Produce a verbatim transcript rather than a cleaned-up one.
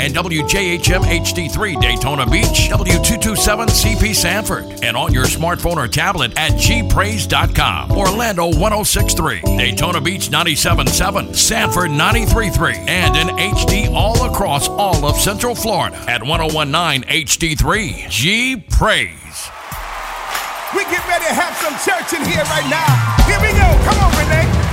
and W J H M H D three Daytona Beach, W two twenty-seven C P Sanford, and on your smartphone or tablet at g praise dot com. Orlando one oh six point three, Daytona Beach ninety-seven point seven, Sanford ninety-three point three, and in H D all across all of Central Florida at one oh one nine H D three. G Praise. We get ready to have some church in here right now. Here we go. Come on, Renee.